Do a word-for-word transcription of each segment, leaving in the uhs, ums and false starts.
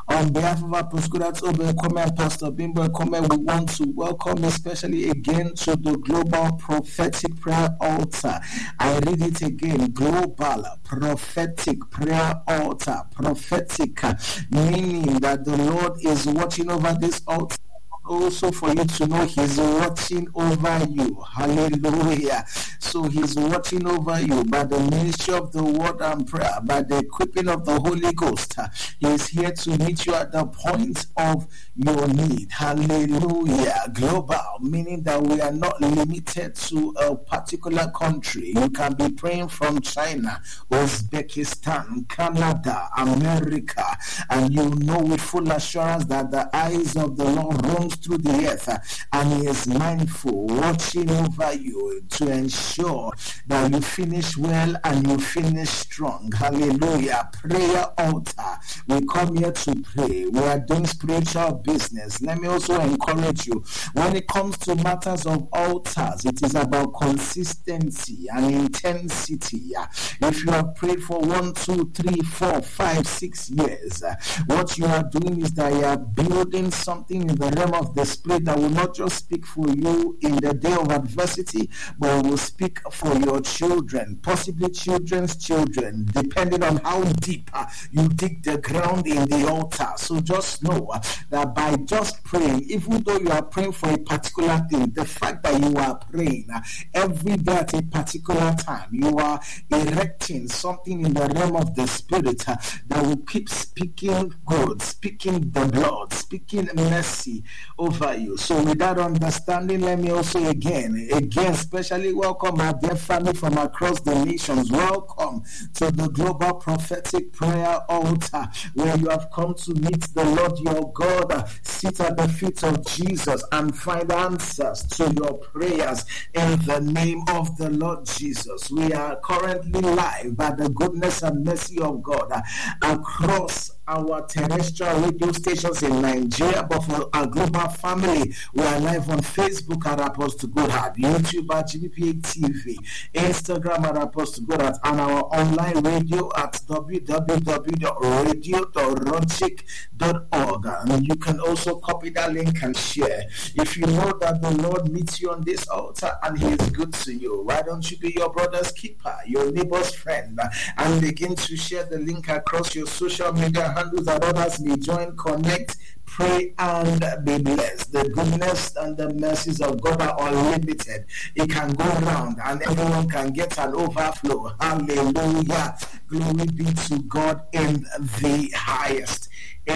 On behalf of our postgraduates, Obekome and Pastor Bimbo Ekome, we want to welcome especially again to the Global Prophetic Prayer Altar. I read it again, Global Prophetic Prayer Altar. Prophetic, meaning that the Lord is watching over this altar. Also for you to know He's watching over you. Hallelujah. So He's watching over you by the ministry of the word and prayer, by the equipping of the Holy Ghost. He is here to meet you at the point of your need. Hallelujah. Global, meaning that we are not limited to a particular country. You can be praying from China, Uzbekistan, Canada, America, and you know with full assurance that the eyes of the Lord roams through the earth, and He is mindful, watching over you to ensure that you finish well and you finish strong. Hallelujah. Prayer altar. We come here to pray. We are doing spiritual business. Let me also encourage you, when it comes to matters of altars, it is about consistency and intensity. If you have prayed for one, two, three, four, five, six years, what you are doing is that you are building something in the realm of the Spirit that will not just speak for you in the day of adversity, but will speak for your children, possibly children's children, depending on how deep uh, you dig the ground in the altar. So just know uh, that by just praying, even though you are praying for a particular thing, the fact that you are praying uh, every day at a particular time, you are erecting something in the realm of the Spirit uh, that will keep speaking good, speaking the blood, speaking mercy over you. So with that understanding, let me also again, again, especially welcome our dear family from across the nations. Welcome to the Global Prophetic Prayer Altar, where you have come to meet the Lord your God, sit at the feet of Jesus and find answers to your prayers in the name of the Lord Jesus. We are currently live by the goodness and mercy of God across our terrestrial radio stations in Nigeria, but for our global family, we are live on Facebook at Apostle Godheart, YouTube at G B P A T V, Instagram at Apostle Godheart, and our online radio at w w w dot radio dot ronchic dot org. And you can also copy that link and share. If you know that the Lord meets you on this altar and He is good to you, why don't you be your brother's keeper, your neighbor's friend, and begin to share the link across your social media handles that others may join, connect, pray, and be blessed. The goodness and the mercies of God are unlimited. It can go around and everyone can get an overflow. Hallelujah. Glory be to God in the highest.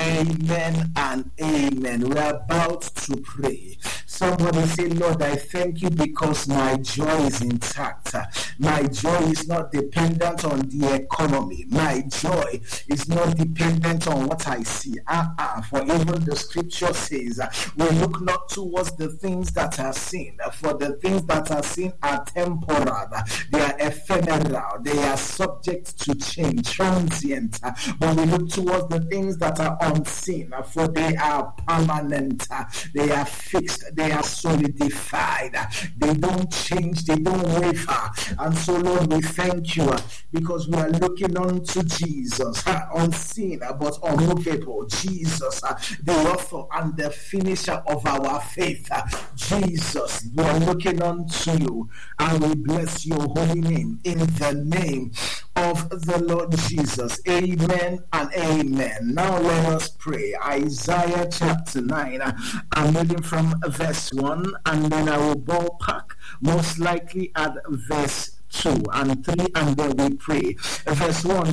Amen and amen. We are about to pray. Somebody say, Lord, I thank you because my joy is intact. My joy is not dependent on the economy. My joy is not dependent on what I see. Uh-uh. For even the scripture says, we look not towards the things that are seen, for the things that are seen are temporal. They are ephemeral. They are subject to change, transient. But we look towards the things that are unseen, for they are permanent. They are fixed. They are solidified. They don't change. They don't waver. And so, Lord, we thank you because we are looking unto Jesus, unseen but unmovable. Jesus, the author and the finisher of our faith. Jesus, we are looking unto you, and we bless your holy name in the name of the Lord Jesus. Amen and amen. Now let us pray. Isaiah chapter nine. I'm reading from verse one, and then I will ballpark most likely at verse two and three, and then we pray. Verse one